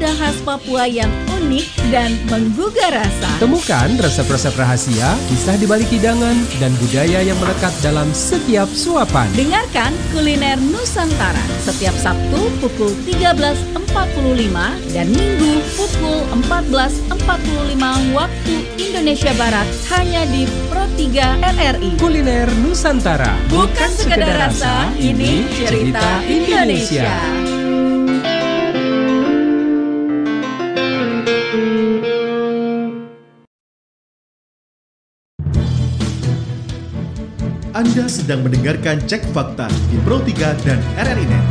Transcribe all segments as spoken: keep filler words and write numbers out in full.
lada khas Papua yang unik dan menggugah rasa. Temukan resep-resep rahasia, kisah di balik hidangan, dan budaya yang melekat dalam setiap suapan. Dengarkan Kuliner Nusantara setiap Sabtu pukul tiga belas empat puluh lima dan Minggu pukul empat belas empat puluh lima waktu Indonesia Barat hanya di Pro tiga R R I. Kuliner Nusantara, bukan sekedar rasa, ini cerita Indonesia. Anda sedang mendengarkan Cek Fakta di Pro tiga dan R R I Net.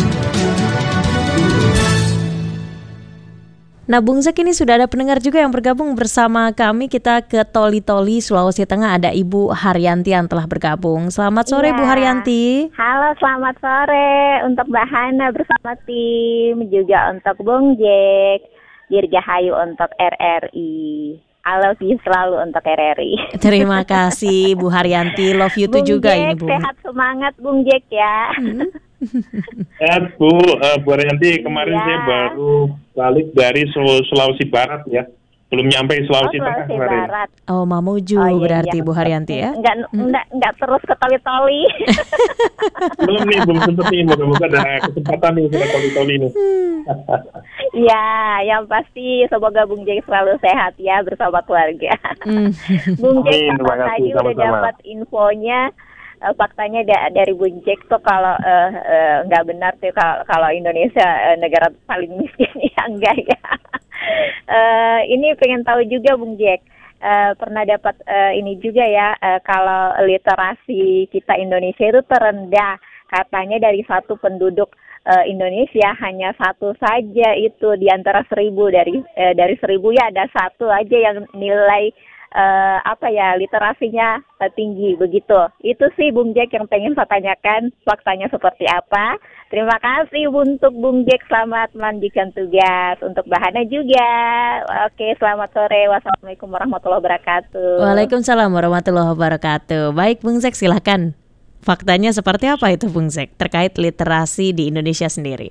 Nah, Bung Zek, ini sudah ada pendengar juga yang bergabung bersama kami. Kita ke Toli-Toli, Sulawesi Tengah, ada Ibu Haryanti yang telah bergabung. Selamat sore, ya. Bu Haryanti. Halo, selamat sore untuk Mbak Hana bersama tim, juga untuk Bung Jack, Dirgahayu untuk R R I. I love you selalu untuk R R I. Terima kasih Bu Haryanti, love you too juga Jack, ini Bu. Sehat semangat Bung Jack ya. Hmm. Sehat Bu, uh, Bu Haryanti, kemarin ya. Saya baru balik dari Sulawesi Barat ya. Belum nyampe Sulawesi oh, Tengah kemarin. Barat. Oh, Mamuju oh, iya, berarti iya. Bu Haryanti ya. Enggak, hmm. enggak, enggak terus ke Toli-Toli. Belum nih, belum sempat nih, moga-moga ada kesempatan nih ke Toli-Toli nih. Ya, yang pasti semoga Bung Jack selalu sehat ya bersama keluarga. Mm. Bung Jack kapan tadi udah dapat infonya, uh, faktanya da- dari Bung Jack tuh kalau uh, uh, nggak benar tuh kalau, kalau Indonesia uh, negara paling miskin ya enggak ya. uh, ini pengen tahu juga Bung Jack. Uh, pernah dapat uh, ini juga ya, uh, kalau literasi kita Indonesia itu terendah. Katanya dari satu penduduk uh, Indonesia hanya satu saja itu di antara seribu dari uh, dari seribu ya ada satu aja yang nilai uh, apa ya literasinya uh, tinggi begitu. Itu sih Bung Jack yang pengen saya tanyakan, faktanya seperti apa. Terima kasih untuk Bung Jack, selamat melanjutkan tugas. Untuk Bahana juga. Oke, selamat sore. Wassalamualaikum warahmatullahi wabarakatuh. Waalaikumsalam warahmatullahi wabarakatuh. Baik Bung Jack, silakan. Faktanya seperti apa itu Bung Zek terkait literasi di Indonesia sendiri?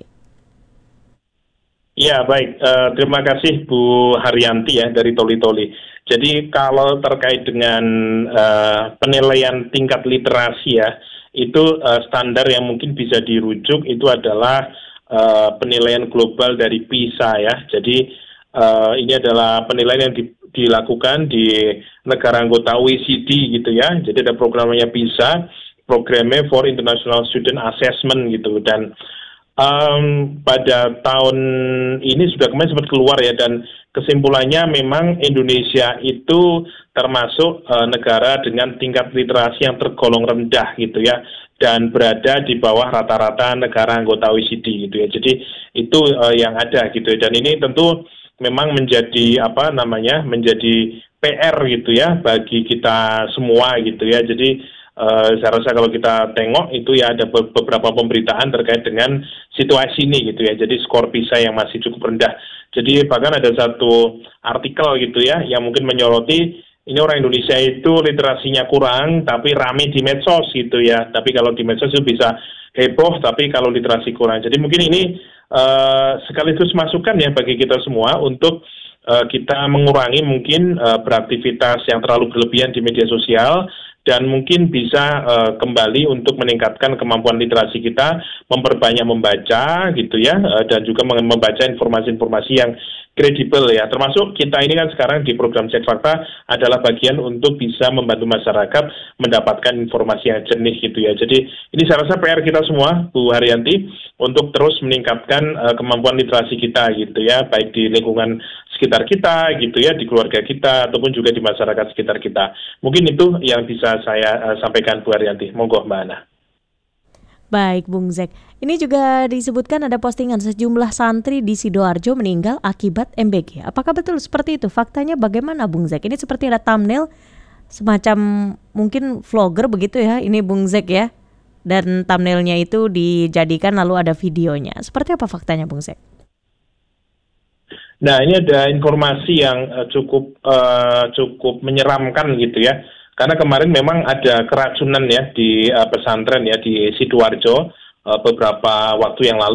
Ya baik, uh, terima kasih Bu Haryanti ya dari Toli-Toli. Jadi kalau terkait dengan uh, penilaian tingkat literasi ya, itu uh, standar yang mungkin bisa dirujuk itu adalah uh, penilaian global dari PISA ya. Jadi uh, ini adalah penilaian yang di, dilakukan di negara anggota O E C D gitu ya. Jadi ada programnya PISA, programnya for International Student Assessment gitu, dan um, pada tahun ini sudah kemarin sempat keluar ya, dan kesimpulannya memang Indonesia itu termasuk uh, negara dengan tingkat literasi yang tergolong rendah gitu ya, dan berada di bawah rata-rata negara anggota O E C D gitu ya. Jadi itu uh, yang ada gitu ya, dan ini tentu memang menjadi apa namanya menjadi P R gitu ya bagi kita semua gitu ya. Jadi Uh, saya rasa kalau kita tengok itu ya ada beberapa pemberitaan terkait dengan situasi ini gitu ya. Jadi skor PISA yang masih cukup rendah. Jadi bahkan ada satu artikel gitu ya yang mungkin menyoroti ini orang Indonesia itu literasinya kurang tapi rame di medsos gitu ya. Tapi kalau di medsos itu bisa heboh, tapi kalau literasi kurang. Jadi mungkin ini uh, sekaligus masukan ya bagi kita semua untuk uh, kita mengurangi mungkin uh, beraktivitas yang terlalu berlebihan di media sosial, dan mungkin bisa uh, kembali untuk meningkatkan kemampuan literasi kita, memperbanyak membaca gitu ya, uh, dan juga membaca informasi-informasi yang kredibel ya. Termasuk kita ini kan sekarang di program Cek Fakta adalah bagian untuk bisa membantu masyarakat mendapatkan informasi yang jernih gitu ya. Jadi ini saya rasa P R kita semua, Bu Haryanti, untuk terus meningkatkan uh, kemampuan literasi kita gitu ya, baik di lingkungan sekitar kita gitu ya, di keluarga kita, ataupun juga di masyarakat sekitar kita. Mungkin itu yang bisa saya uh, sampaikan Bu Haryanti. Monggo Mbak Ana. Baik Bung Zek, ini juga disebutkan ada postingan sejumlah santri di Sidoarjo meninggal akibat M B G. Apakah betul seperti itu? Faktanya bagaimana Bung Zek? Ini seperti ada thumbnail semacam mungkin vlogger begitu ya, ini Bung Zek ya. Dan thumbnailnya itu dijadikan lalu ada videonya. Seperti apa faktanya Bung Zek? Nah, ini ada informasi yang uh, cukup uh, cukup menyeramkan gitu ya. Karena kemarin memang ada keracunan ya di uh, pesantren ya di Sidoarjo uh, beberapa waktu yang lalu.